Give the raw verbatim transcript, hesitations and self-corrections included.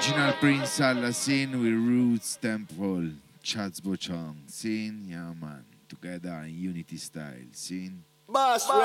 Original Prince Alla scene with Roots Temple, Chats Bochong, scene, yeah man, together in unity style, scene. Boss,